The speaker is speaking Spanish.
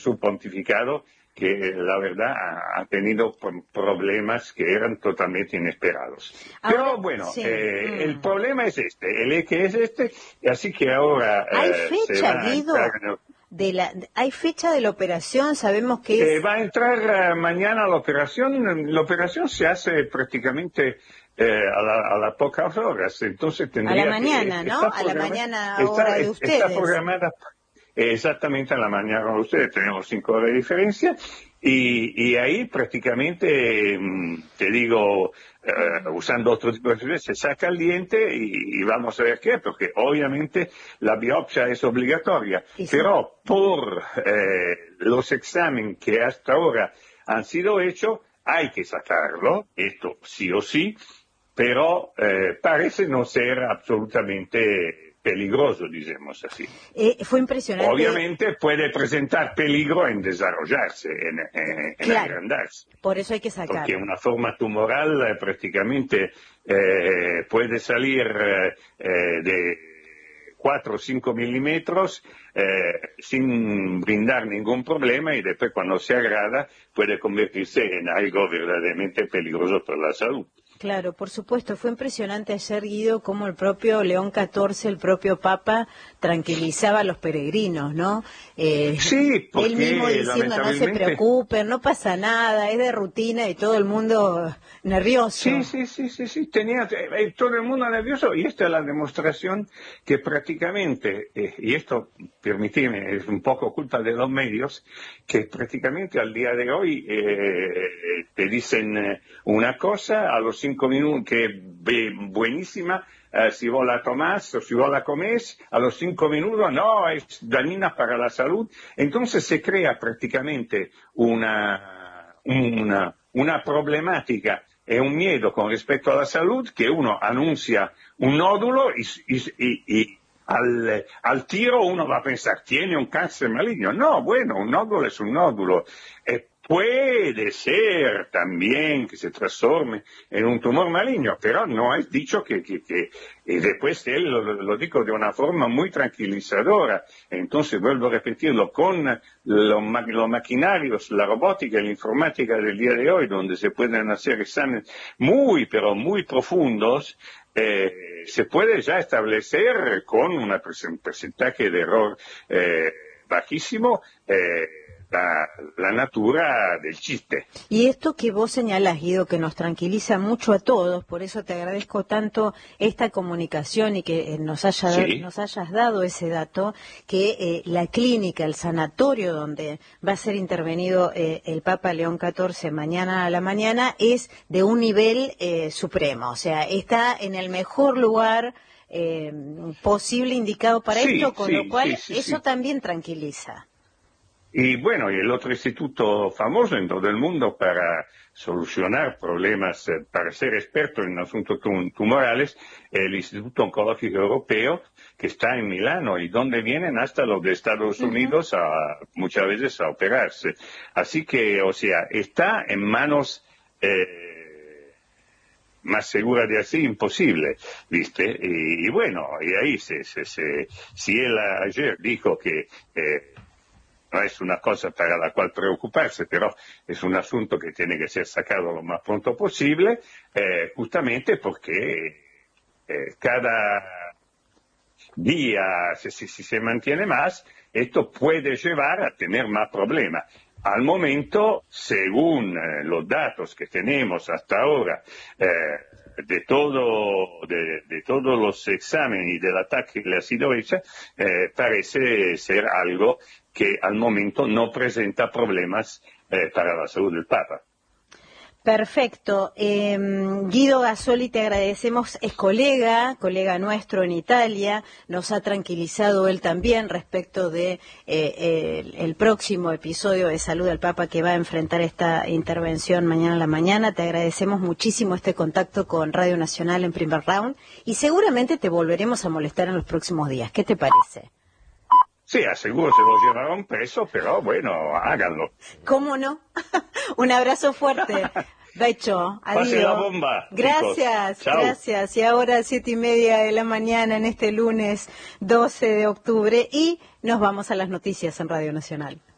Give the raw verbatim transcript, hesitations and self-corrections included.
su pontificado, que la verdad ha, ha tenido problemas que eran totalmente inesperados. Ahora, pero bueno, sí. eh, mm. el problema es este, el eje es este, así que ahora... ¿Hay eh, fecha, se va Guido? A entrar... De la, ¿Hay fecha de la operación? Sabemos que es... Eh, va a entrar uh, mañana la operación. La operación se hace prácticamente eh, a, la, a las pocas horas. Entonces tendría a la mañana, que, ¿no? A la mañana hora está, de ustedes. Está programada exactamente a la mañana de ustedes. Tenemos cinco horas de diferencia. Y, y ahí prácticamente, te digo, uh, usando otro tipo de expresiones, se saca el diente y, y vamos a ver qué, porque obviamente la biopsia es obligatoria, sí. Pero por eh, los exámenes que hasta ahora han sido hechos, hay que sacarlo, esto sí o sí, pero eh, parece no ser absolutamente peligroso, digamos así. Eh, fue impresionante. Obviamente puede presentar peligro en desarrollarse, en, en, en claro, agrandarse. Por eso hay que sacarlo. Porque una forma tumoral eh, prácticamente eh, puede salir eh, de cuatro o cinco milímetros eh, sin brindar ningún problema y después cuando se agrada puede convertirse en algo verdaderamente peligroso para la salud. Claro, por supuesto. Fue impresionante ayer, Guido, cómo el propio León catorce, el propio Papa, tranquilizaba a los peregrinos, ¿no? Eh, sí, porque él mismo diciendo, no se preocupen, no pasa nada, es de rutina y todo el mundo nervioso. Sí, sí, sí, sí, sí, tenía eh, todo el mundo nervioso y esta es la demostración que prácticamente, eh, y esto, permitime, es un poco culpa de los medios, que prácticamente al día de hoy eh, te dicen eh, una cosa, a los cinco minutos que es buenísima, eh, si vos la tomás o si vos la comés, a los cinco minutos no, es dañina para la salud. Entonces se crea prácticamente una, una, una problemática e un miedo con respecto a la salud que uno anuncia un nódulo y, y, y, y al, al tiro uno va a pensar, tiene un cáncer maligno. No, bueno, un nódulo es un nódulo. Eh, Puede ser también que se transforme en un tumor maligno, pero no es dicho que, que, que y después él lo, lo dijo de una forma muy tranquilizadora. Entonces vuelvo a repetirlo, con los, los maquinarios, la robótica y la informática del día de hoy, donde se pueden hacer exámenes muy, pero muy profundos, eh, se puede ya establecer con un porcentaje de error eh, bajísimo, eh, La, la natura del chiste. Y esto que vos señalás, Guido, que nos tranquiliza mucho a todos, por eso te agradezco tanto esta comunicación y que nos, haya, sí. nos hayas dado ese dato, que eh, la clínica, el sanatorio donde va a ser intervenido eh, el Papa León catorce mañana a la mañana, es de un nivel eh, supremo, o sea, está en el mejor lugar eh, posible indicado para sí, esto, con sí, lo cual sí, sí, eso sí. también tranquiliza. Y bueno, y el otro instituto famoso en todo el mundo para solucionar problemas, eh, para ser experto en asuntos tum tumorales, el Instituto Oncológico Europeo, que está en Milano y donde vienen hasta los de Estados Unidos a, muchas veces a operarse. Así que, o sea, está en manos eh, más seguras de así, imposible, ¿viste? Y, y bueno, y ahí se, se, se, si él ayer dijo que... Eh, no es una cosa para la cual preocuparse, pero es un asunto que tiene que ser sacado lo más pronto posible, eh, justamente porque eh, cada día, si, si, si se mantiene más, esto puede llevar a tener más problemas. Al momento, según eh, los datos que tenemos hasta ahora, eh, de todo, de, de todos los exámenes y del ataque que le ha sido hecha, eh, parece ser algo que al momento no presenta problemas eh, para la salud del Papa. Perfecto. Eh, Guido Gasoli, te agradecemos, es colega, colega nuestro en Italia, nos ha tranquilizado él también respecto de eh, el, el próximo episodio de Salud del Papa que va a enfrentar esta intervención mañana a la mañana. Te agradecemos muchísimo este contacto con Radio Nacional en Primer Round y seguramente te volveremos a molestar en los próximos días. ¿Qué te parece? Sí, aseguro se lo llevarán preso, pero bueno, háganlo. ¿Cómo no? Un abrazo fuerte. Becho, adiós. Pase la bomba. Gracias, gracias. Y ahora siete y media de la mañana en este lunes doce de octubre y nos vamos a las noticias en Radio Nacional.